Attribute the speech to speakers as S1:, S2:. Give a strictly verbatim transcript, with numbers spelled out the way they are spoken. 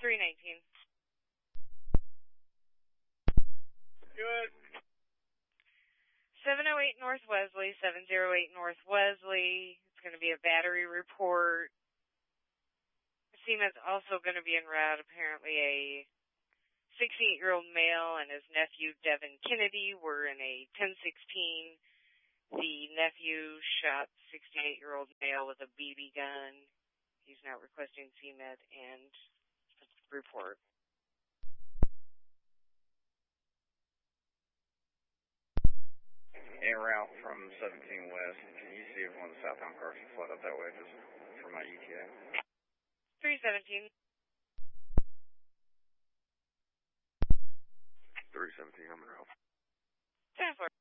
S1: three nineteen.
S2: Good.
S1: seven oh eight North Wesley, seven oh eight North Wesley. It's going to be a battery report. C M E D's also going to be en route. Apparently a sixty-eight-year-old male and his nephew, Devin Kennedy, were in a ten sixteen. The nephew shot sixty-eight-year-old male with a B B gun. He's now requesting C M E D and report.
S2: En route from seventeen West. Can you see if one of the southbound cars can flood up that way just for my E T A?
S1: three seventeen.
S2: three seventeen, I'm en route.
S1: ten four.